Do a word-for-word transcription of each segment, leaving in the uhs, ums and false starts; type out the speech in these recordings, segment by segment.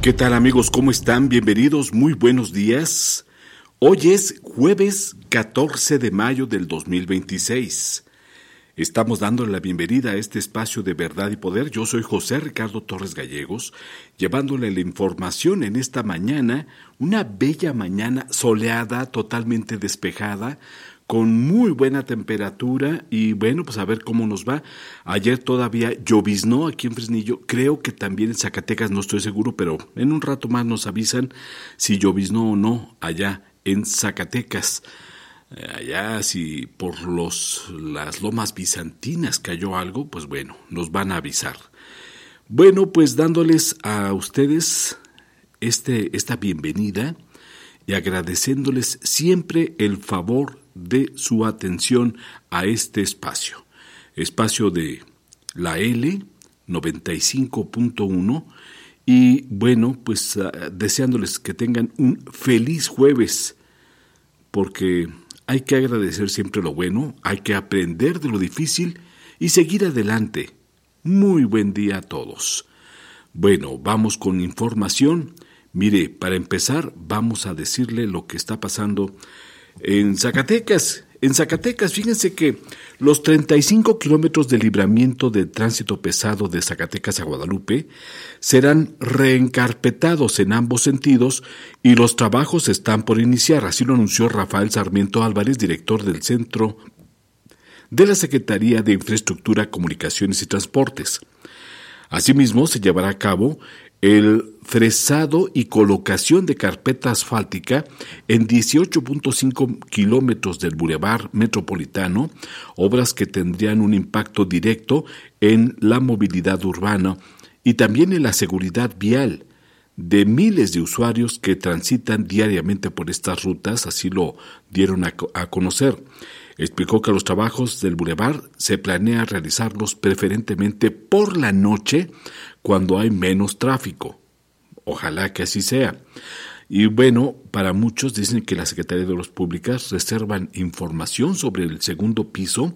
¿Qué tal, amigos? ¿Cómo están? Bienvenidos, muy buenos días. Hoy es jueves catorce de mayo del dos mil veintiséis. Estamos dándole la bienvenida a este espacio de Verdad y Poder. Yo soy José Ricardo Torres Gallegos, llevándole la información en esta mañana, una bella mañana soleada, totalmente despejada, con muy buena temperatura y bueno, pues a ver cómo nos va. Ayer todavía lloviznó aquí en Fresnillo, creo que también en Zacatecas, no estoy seguro, pero en un rato más nos avisan si lloviznó o no allá en Zacatecas. Allá si por los las lomas bizantinas cayó algo, pues bueno, nos van a avisar. Bueno, pues dándoles a ustedes este, esta bienvenida y agradeciéndoles siempre el favor de su atención a este espacio. Espacio de la L noventa y cinco punto uno y bueno, pues uh, deseándoles que tengan un feliz jueves, porque hay que agradecer siempre lo bueno, hay que aprender de lo difícil y seguir adelante. Muy buen día a todos. Bueno, vamos con información. Mire, para empezar, vamos a decirle lo que está pasando en Zacatecas. En Zacatecas, fíjense que los treinta y cinco kilómetros de libramiento de tránsito pesado de Zacatecas a Guadalupe serán reencarpetados en ambos sentidos y los trabajos están por iniciar, así lo anunció Rafael Sarmiento Álvarez, director del Centro de la Secretaría de Infraestructura, Comunicaciones y Transportes. Asimismo, se llevará a cabo el fresado y colocación de carpeta asfáltica en dieciocho punto cinco kilómetros del Boulevard Metropolitano, obras que tendrían un impacto directo en la movilidad urbana y también en la seguridad vial de miles de usuarios que transitan diariamente por estas rutas, así lo dieron a, a conocer. Explicó que los trabajos del Boulevard se planea realizarlos preferentemente por la noche cuando hay menos tráfico. Ojalá que así sea. Y bueno, para muchos dicen que la Secretaría de Obras Públicas reservan información sobre el segundo piso.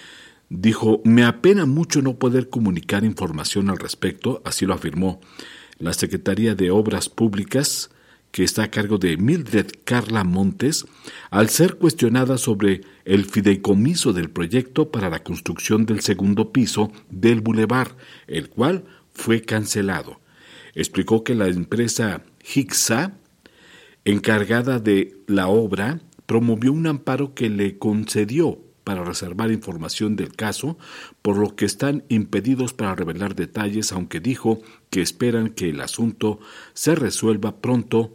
Dijo, me apena mucho no poder comunicar información al respecto, así lo afirmó la Secretaría de Obras Públicas, que está a cargo de Mildred Carla Montes, al ser cuestionada sobre el fideicomiso del proyecto para la construcción del segundo piso del Boulevard, el cual fue cancelado. Explicó que la empresa Hixa, encargada de la obra, promovió un amparo que le concedió para reservar información del caso, por lo que están impedidos para revelar detalles, aunque dijo que esperan que el asunto se resuelva pronto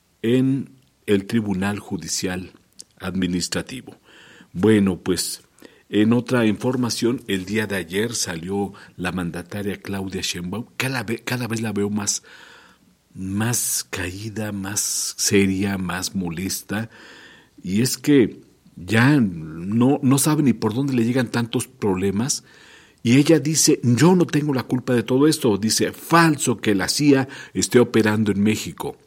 en el Tribunal Judicial Administrativo. Bueno, pues en otra información, el día de ayer salió la mandataria Claudia Sheinbaum. Cada vez, cada vez la veo más, más caída, más seria, más molesta. Y es que ya no, no sabe ni por dónde le llegan tantos problemas. Y ella dice, yo no tengo la culpa de todo esto. Dice, falso que la C I A esté operando en México.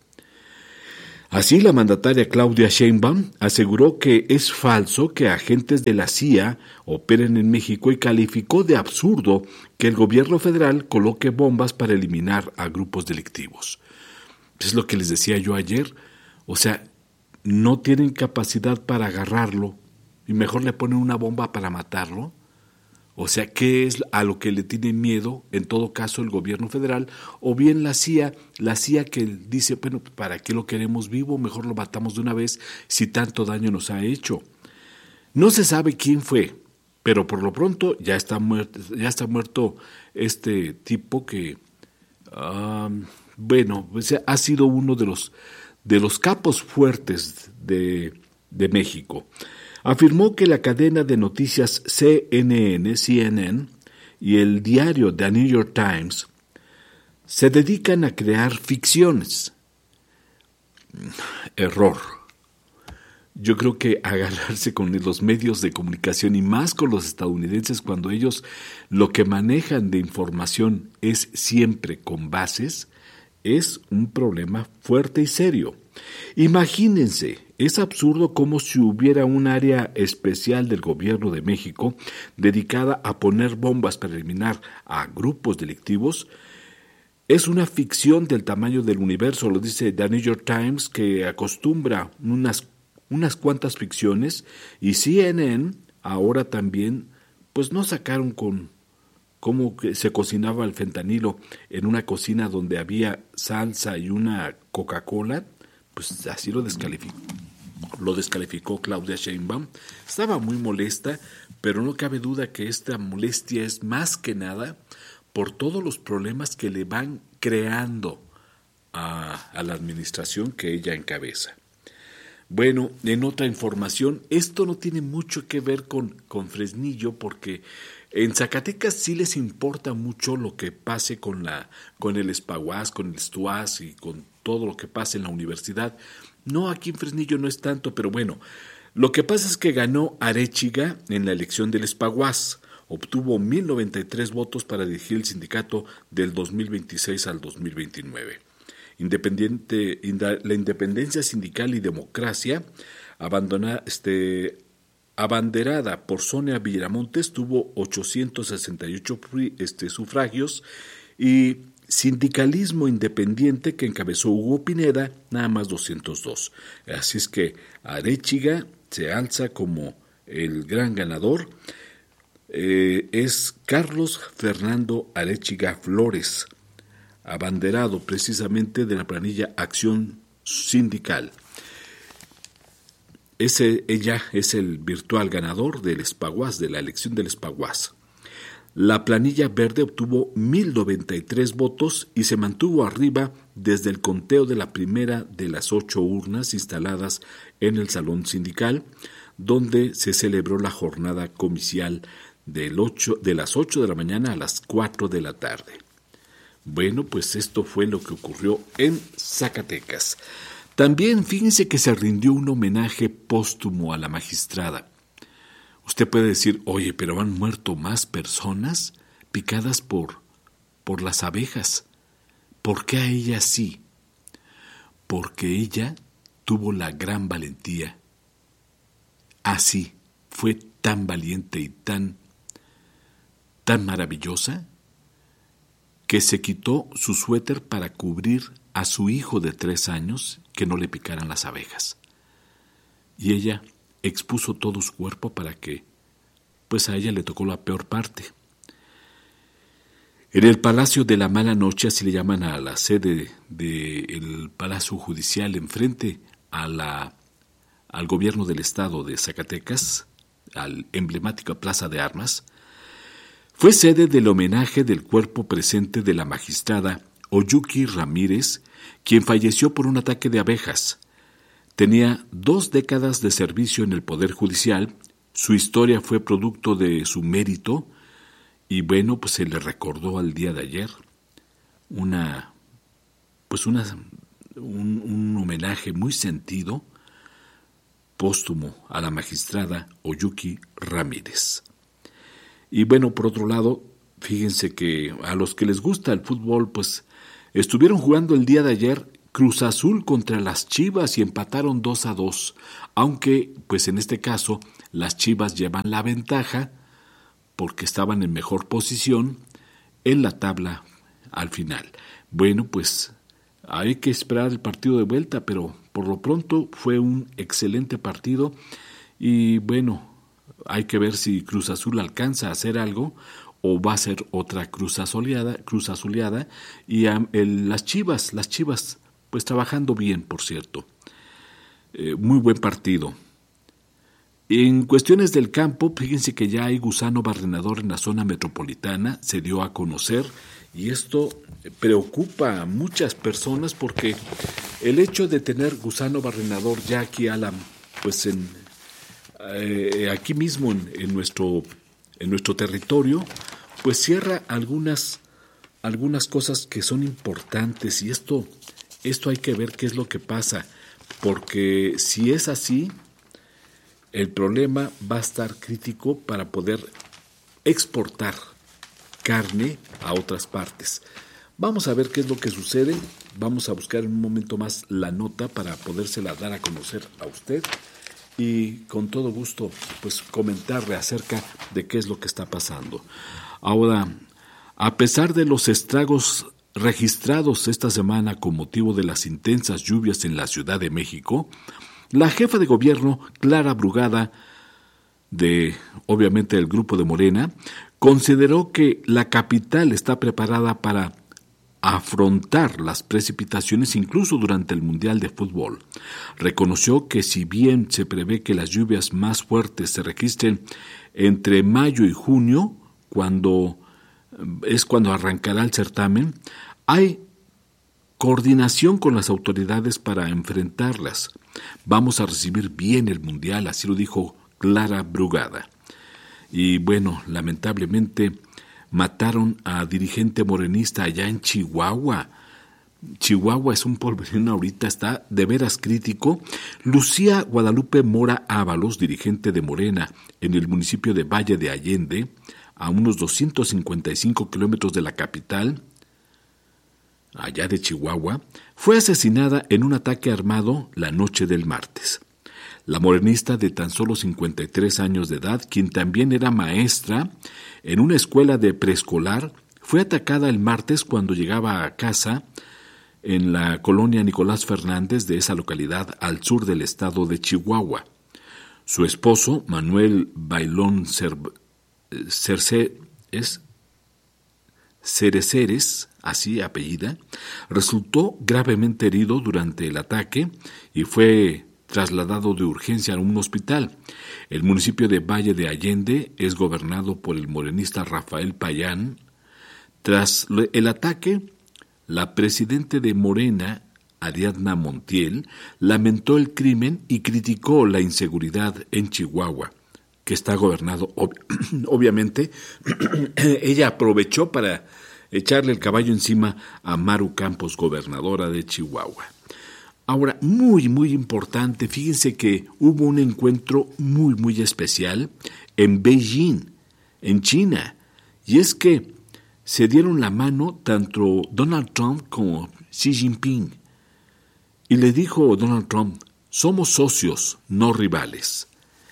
Así, la mandataria Claudia Sheinbaum aseguró que es falso que agentes de la C I A operen en México y calificó de absurdo que el gobierno federal coloque bombas para eliminar a grupos delictivos. Es lo que les decía yo ayer, o sea, no tienen capacidad para agarrarlo y mejor le ponen una bomba para matarlo. O sea, ¿qué es a lo que le tiene miedo, en todo caso, el gobierno federal? O bien la C I A, la C I A que dice, bueno, ¿para qué lo queremos vivo? Mejor lo matamos de una vez si tanto daño nos ha hecho. No se sabe quién fue, pero por lo pronto ya está muerto, ya está muerto este tipo que, um, bueno, pues ha sido uno de los, de los capos fuertes de, de México. Afirmó que la cadena de noticias C N N, C N N y el diario The New York Times se dedican a crear ficciones. Error. Yo creo que agarrarse con los medios de comunicación y más con los estadounidenses cuando ellos lo que manejan de información es siempre con bases, es un problema fuerte y serio. Imagínense, es absurdo como si hubiera un área especial del gobierno de México dedicada a poner bombas para eliminar a grupos delictivos. Es una ficción del tamaño del universo, lo dice The New York Times, que acostumbra unas, unas cuantas ficciones, y C N N ahora también, pues no sacaron con cómo se cocinaba el fentanilo en una cocina donde había salsa y una Coca-Cola, pues así lo descalificó. Lo descalificó Claudia Sheinbaum. Estaba muy molesta, pero no cabe duda que esta molestia es más que nada por todos los problemas que le van creando a, a la administración que ella encabeza. Bueno, en otra información, esto no tiene mucho que ver con, con Fresnillo, porque en Zacatecas sí les importa mucho lo que pase con, la, con el Espaguas, con el Stuas y con todo lo que pase en la universidad. No, aquí en Fresnillo no es tanto, pero bueno, lo que pasa es que ganó Arechiga en la elección del Espaguas. Obtuvo mil noventa y tres votos para dirigir el sindicato del dos mil veintiséis al dos mil veintinueve. Independiente, la independencia sindical y democracia, abandona, este, abanderada por Sonia Viramontes, tuvo ochocientos sesenta y ocho este, sufragios, y Sindicalismo Independiente, que encabezó Hugo Pineda, nada más doscientos dos. Así es que Arechiga se alza como el gran ganador. Eh, es Carlos Fernando Arechiga Flores, abanderado precisamente de la planilla Acción Sindical. Ese, ella es el virtual ganador del Espaguas, de la elección del Espaguas. La planilla verde obtuvo mil noventa y tres votos y se mantuvo arriba desde el conteo de la primera de las ocho urnas instaladas en el Salón Sindical, donde se celebró la jornada comicial del ocho, de las ocho de la mañana a las cuatro de la tarde. Bueno, pues esto fue lo que ocurrió en Zacatecas. También fíjense que se rindió un homenaje póstumo a la magistrada. Usted puede decir, oye, pero han muerto más personas picadas por, por las abejas. ¿Por qué a ella sí? Porque ella tuvo la gran valentía. Así, fue tan valiente y tan, tan maravillosa que se quitó su suéter para cubrir a su hijo de tres años que no le picaran las abejas. Y ella expuso todo su cuerpo para que, pues a ella le tocó la peor parte. En el Palacio de la Mala Noche, así le llaman a la sede del Palacio Judicial, enfrente a la, al gobierno del estado de Zacatecas, al emblemática Plaza de Armas, fue sede del homenaje del cuerpo presente de la magistrada Oyuki Ramírez, quien falleció por un ataque de abejas. Tenía dos décadas de servicio en el Poder Judicial, su historia fue producto de su mérito, y bueno, pues se le recordó al día de ayer una, pues una, un, un homenaje muy sentido, póstumo a la magistrada Oyuki Ramírez. Y bueno, por otro lado, fíjense que a los que les gusta el fútbol, pues estuvieron jugando el día de ayer Cruz Azul contra las Chivas y empataron dos a dos, aunque pues en este caso las Chivas llevan la ventaja porque estaban en mejor posición en la tabla al final. Bueno, pues hay que esperar el partido de vuelta, pero por lo pronto fue un excelente partido y bueno, hay que ver si Cruz Azul alcanza a hacer algo o va a ser otra Cruz Azuleada, Cruz Azuleada y um, el, las Chivas, las Chivas pues trabajando bien, por cierto. Eh, muy buen partido. En cuestiones del campo, fíjense que ya hay gusano barrenador en la zona metropolitana, se dio a conocer, y esto preocupa a muchas personas porque el hecho de tener gusano barrenador ya aquí, Alan, pues en, eh, aquí mismo en, en, nuestro, en nuestro territorio, pues cierra algunas, algunas cosas que son importantes, y esto, esto hay que ver qué es lo que pasa, porque si es así, el problema va a estar crítico para poder exportar carne a otras partes. Vamos a ver qué es lo que sucede. Vamos a buscar en un momento más la nota para podérsela dar a conocer a usted y con todo gusto pues comentarle acerca de qué es lo que está pasando. Ahora, a pesar de los estragos registrados esta semana con motivo de las intensas lluvias en la Ciudad de México, la jefa de gobierno, Clara Brugada, de obviamente el grupo de Morena, consideró que la capital está preparada para afrontar las precipitaciones incluso durante el Mundial de Fútbol. Reconoció que si bien se prevé que las lluvias más fuertes se registren entre mayo y junio, cuando es cuando arrancará el certamen, hay coordinación con las autoridades para enfrentarlas. Vamos a recibir bien el Mundial, así lo dijo Clara Brugada. Y bueno, lamentablemente mataron a dirigente morenista allá en Chihuahua. Chihuahua es un polvorín ahorita, está de veras crítico. Lucía Guadalupe Mora Ábalos, dirigente de Morena en el municipio de Valle de Allende, a unos doscientos cincuenta y cinco kilómetros de la capital, allá de Chihuahua, fue asesinada en un ataque armado la noche del martes. La morenista de tan solo cincuenta y tres años de edad, quien también era maestra en una escuela de preescolar, fue atacada el martes cuando llegaba a casa en la colonia Nicolás Fernández de esa localidad al sur del estado de Chihuahua. Su esposo, Manuel Bailón Cerv- Cerce, es Cereceres, así apellida, resultó gravemente herido durante el ataque y fue trasladado de urgencia a un hospital. El municipio de Valle de Allende es gobernado por el morenista Rafael Payán. Tras el ataque, la presidenta de Morena, Ariadna Montiel, lamentó el crimen y criticó la inseguridad en Chihuahua, que está gobernado, ob- obviamente, ella aprovechó para echarle el caballo encima a Maru Campos, gobernadora de Chihuahua. Ahora, muy, muy importante, fíjense que hubo un encuentro muy, muy especial en Beijing, en China, y es que se dieron la mano tanto Donald Trump como Xi Jinping, y le dijo Donald Trump, somos socios, no rivales.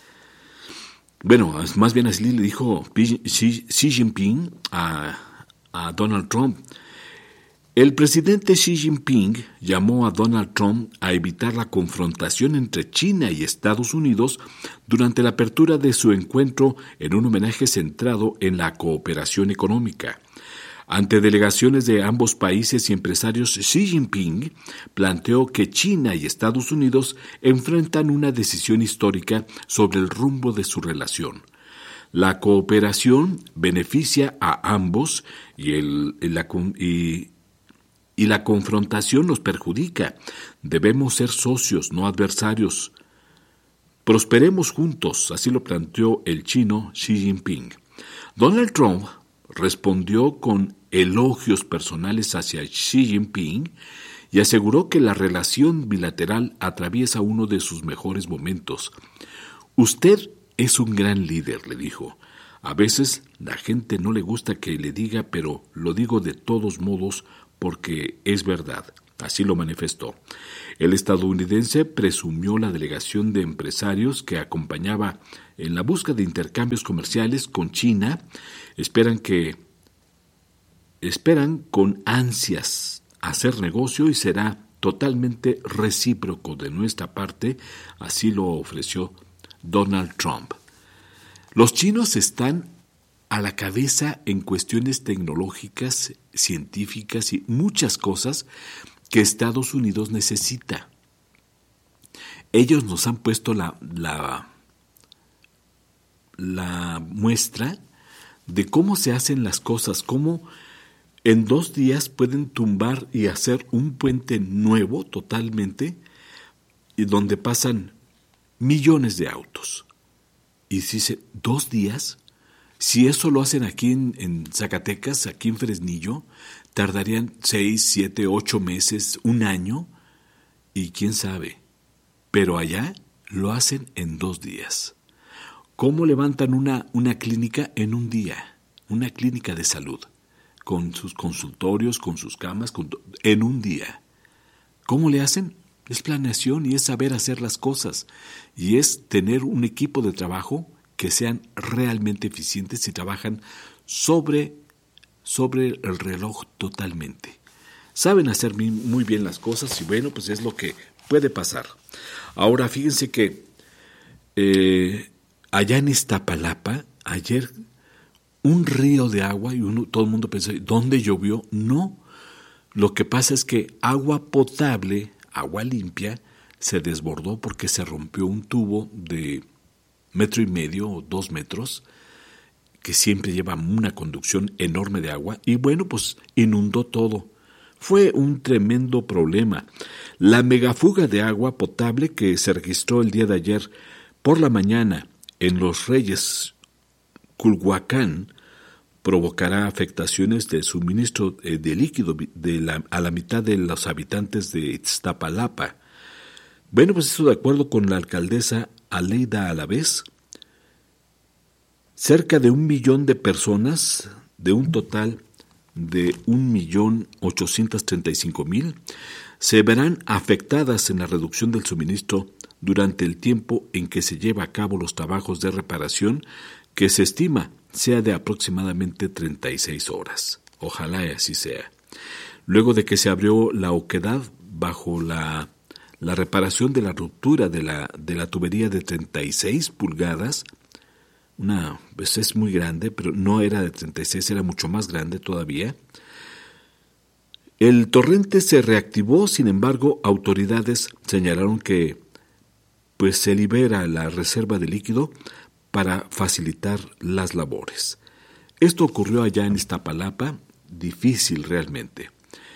Bueno, más bien así le dijo Xi, Xi Jinping a, a Donald Trump. El presidente Xi Jinping llamó a Donald Trump a evitar la confrontación entre China y Estados Unidos durante la apertura de su encuentro en un homenaje centrado en la cooperación económica. Ante delegaciones de ambos países y empresarios, Xi Jinping planteó que China y Estados Unidos enfrentan una decisión histórica sobre el rumbo de su relación. La cooperación beneficia a ambos y, el, la, y, y la confrontación nos perjudica. Debemos ser socios, no adversarios. Prosperemos juntos, así lo planteó el chino Xi Jinping. Donald Trump respondió con elogios personales hacia Xi Jinping y aseguró que la relación bilateral atraviesa uno de sus mejores momentos. Usted es un gran líder, le dijo. A veces la gente no le gusta que le diga, pero lo digo de todos modos porque es verdad. Así lo manifestó. El estadounidense presumió la delegación de empresarios que acompañaba en la búsqueda de intercambios comerciales con China. Esperan que esperan con ansias hacer negocio y será totalmente recíproco de nuestra parte, así lo ofreció Donald Trump. Los chinos están a la cabeza en cuestiones tecnológicas, científicas y muchas cosas que Estados Unidos necesita. Ellos nos han puesto la, la, la muestra de cómo se hacen las cosas, cómo en dos días pueden tumbar y hacer un puente nuevo totalmente, y donde pasan millones de autos. Y dice, ¿dos días? Si eso lo hacen aquí en, en Zacatecas, aquí en Fresnillo, tardarían seis, siete, ocho meses, un año, y quién sabe. Pero allá lo hacen en dos días. ¿Cómo levantan una, una clínica en un día? Una clínica de salud, con sus consultorios, con sus camas, con, en un día. ¿Cómo le hacen? Es planeación y es saber hacer las cosas. Y es tener un equipo de trabajo que sean realmente eficientes y trabajan sobre, sobre el reloj totalmente. saben hacer muy bien las cosas y bueno, pues es lo que puede pasar. Ahora fíjense que eh, allá en Iztapalapa, ayer un río de agua y uno, todo el mundo pensó, ¿dónde llovió? No, lo que pasa es que agua potable, agua limpia, se desbordó porque se rompió un tubo de metro y medio o dos metros que siempre lleva una conducción enorme de agua y bueno, pues inundó todo. Fue un tremendo problema. La megafuga de agua potable que se registró el día de ayer por la mañana en Los Reyes, Culhuacán, provocará afectaciones del suministro de líquido de la, a la mitad de los habitantes de Iztapalapa. Bueno, pues eso de acuerdo con la alcaldesa Aleida Alavés, cerca de un millón de personas, de un total de un millón ochocientos treinta y cinco mil, se verán afectadas en la reducción del suministro durante el tiempo en que se lleva a cabo los trabajos de reparación, que se estima sea de aproximadamente treinta y seis horas. Ojalá y así sea. Luego de que se abrió la oquedad bajo la, la reparación de la ruptura de la, de la tubería de treinta y seis pulgadas, una, pues es muy grande, pero no era de treinta y seis, era mucho más grande todavía. El torrente se reactivó, sin embargo, autoridades señalaron que pues se libera la reserva de líquido para facilitar las labores. Esto ocurrió allá en Iztapalapa, difícil realmente.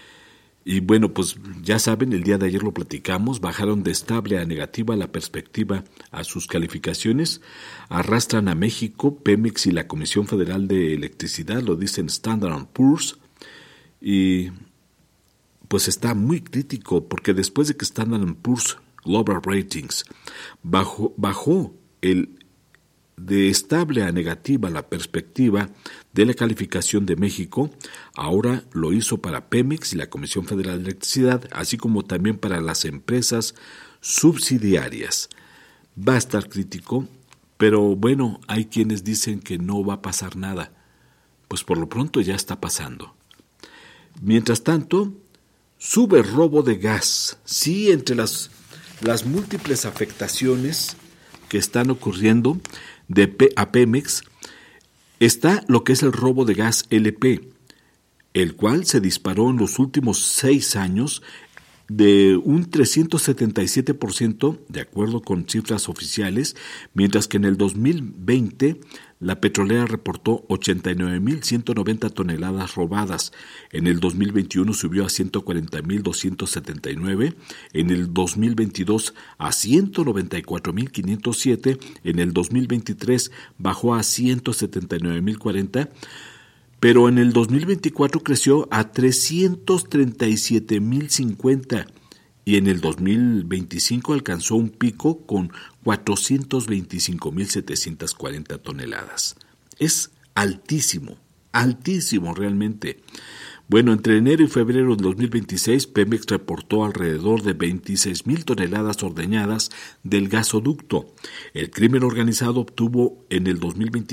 Y bueno, pues ya saben, el día de ayer lo platicamos, bajaron de estable a negativa la perspectiva a sus calificaciones, arrastran a México, Pemex y la Comisión Federal de Electricidad, lo dicen Standard and Poor's, y pues está muy crítico, porque después de que Standard and Poor's Global Ratings bajó, bajó el de estable a negativa la perspectiva de la calificación de México, ahora lo hizo para Pemex y la Comisión Federal de Electricidad, así como también para las empresas subsidiarias. Va a estar crítico, pero bueno, hay quienes dicen que no va a pasar nada. Pues por lo pronto ya está pasando. Mientras tanto, sube robo de gas. Sí, entre las, las múltiples afectaciones que están ocurriendo de P a Pemex, está lo que es el robo de gas L P, el cual se disparó en los últimos seis años de un trescientos setenta y siete por ciento, de acuerdo con cifras oficiales, mientras que en el dos mil veinte la petrolera reportó ochenta y nueve mil ciento noventa toneladas robadas, en el dos mil veintiuno subió a ciento cuarenta mil doscientos setenta y nueve, en el dos mil veintidós a ciento noventa y cuatro mil quinientos siete, en el dos mil veintitrés bajó a ciento setenta y nueve mil cuarenta, pero en el dos mil veinticuatro creció a trescientos treinta y siete mil cincuenta y en el dos mil veinticinco alcanzó un pico con cuatrocientos veinticinco mil setecientos cuarenta toneladas. Es altísimo, altísimo realmente. Bueno, entre enero y febrero de dos mil veintiséis, Pemex reportó alrededor de veintiséis mil toneladas ordeñadas del gasoducto. El crimen organizado obtuvo en el dos mil veinticuatro